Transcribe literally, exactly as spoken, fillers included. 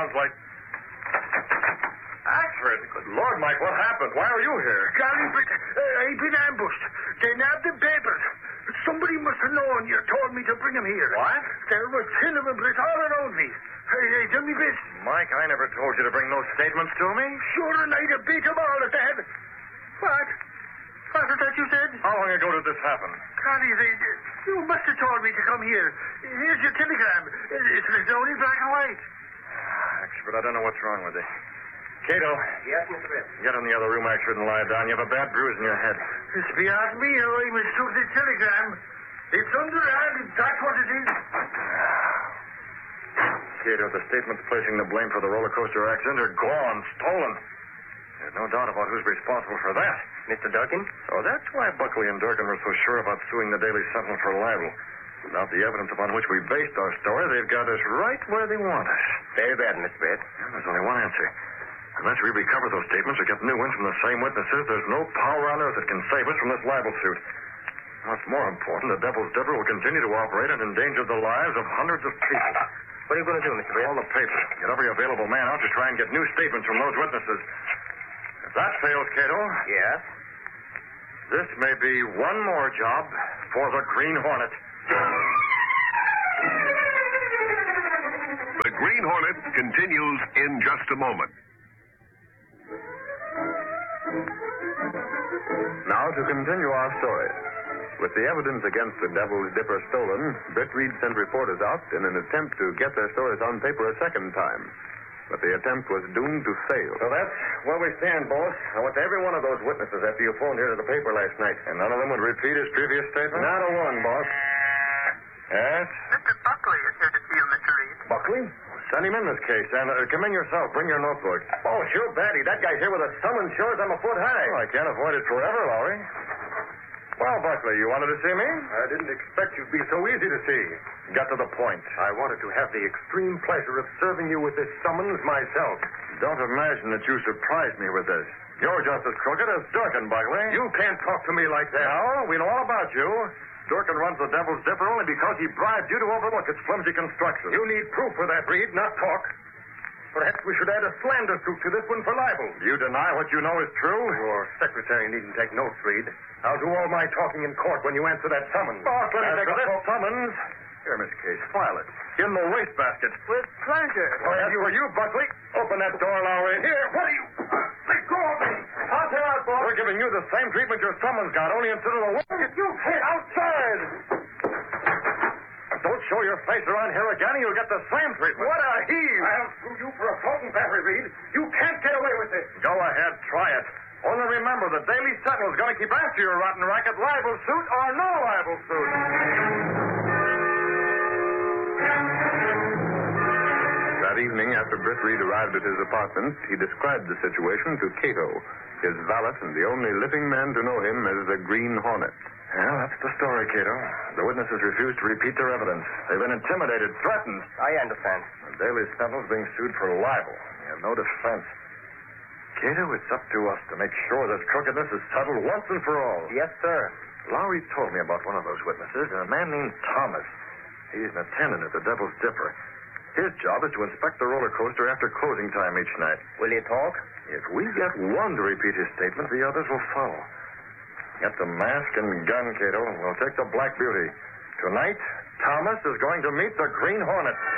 sounds like... Alfred, good Lord, Mike, what happened? Why are you here? Golly, but uh, I've been ambushed. They nabbed the papers. Somebody must have known you told me to bring them here. What? There were ten of them, but it's all around me. Hey, hey, do me best. Mike, I never told you to bring those statements to me. Sure, and I'd have beat them all if they had... What? What was that you said? How long ago did this happen? Golly, they, you must have told me to come here. Here's your telegram. It's written only black and white. But I don't know what's wrong with it. Cato. Yes, Mister Bitt. Get in the other room, Axford, and lie down. You have a bad bruise in your head. It's beyond me how I mistook the telegram. It's underhand, that's what it is. Cato, the statements placing the blame for the roller coaster accident are gone, stolen. There's no doubt about who's responsible for that. Mister Durkin? Oh, that's why Buckley and Durkin were so sure about suing the Daily Sentinel for libel. Without the evidence upon which we based our story, they've got us right where they want us. Very bad, Mister Bitt. Yeah, there's only one answer. Unless we recover those statements or get new ones from the same witnesses, there's no power on earth that can save us from this libel suit. What's more important, the Devil's Dipper will continue to operate and endanger the lives of hundreds of people. What are you going to do, Mister Bitt? Call the paper. Get every available man out to try and get new statements from those witnesses. If that fails, Cato... Yes? This may be one more job for the Green Hornet. The Green Hornet continues in just a moment. Now to continue our story. With the evidence against the Devil's Dipper stolen, Britt Reed sent reporters out in an attempt to get their stories on paper a second time. But the attempt was doomed to fail. So that's where we stand, boss. I went to every one of those witnesses after you phoned here to the paper last night. And none of them would repeat his previous statement? Not a one, boss. Yes? Mister Buckley is here to see you, Mister Reed. Buckley? Send him in this case. And uh, come in yourself. Bring your notebook. Oh, sure, Batty. That guy's here with a summons sure as I'm a foot high. Oh, I can't avoid it forever, Lowry. Well, Buckley, you wanted to see me? I didn't expect you'd be so easy to see. Got to the point. I wanted to have the extreme pleasure of serving you with this summons myself. Don't imagine that you surprised me with this. You're just as crooked as Durkin, Buckley. You can't talk to me like that. No, we know all about you. Durkin runs the Devil's Dipper only because he bribed you to overlook its flimsy construction. You need proof for that, Reed, not talk. Perhaps we should add a slander suit to this one for libel. You deny what you know is true? Your secretary needn't take notes, Reed. I'll do all my talking in court when you answer that summons. Boss, let me take a this summons. Here, Miss Case, file it. In the wastebasket. With pleasure. Oh, as for you, Buckley, open that door, Lowry. Here, what are you... Let go of me. I'll tear out, boss. We're giving you the same treatment your summons got, only instead of the... If you hit outside... Don't show your face around here again and you'll get the same treatment. What a heave! I'll sue you for assault and battery, Reed. You can't get away with this. Go ahead, try it. Only remember, the Daily Sentinel's going to keep after your rotten racket, libel suit or no libel suit. That evening, after Britt Reed arrived at his apartment, he described the situation to Cato, his valet and the only living man to know him as the Green Hornet. Well, that's the story, Cato. The witnesses refused to repeat their evidence. They've been intimidated, threatened. I understand. The Daily Sentinel's being sued for libel. They have no defense. Cato, it's up to us to make sure this crookedness is settled once and for all. Yes, sir. Lowry told me about one of those witnesses, a man named Thomas. He's an attendant at the Devil's Dipper. His job is to inspect the roller coaster after closing time each night. Will you talk? If we get one to repeat his statement, the others will follow. Get the mask and gun, Cato. We'll take the Black Beauty. Tonight, Thomas is going to meet the Green Hornet.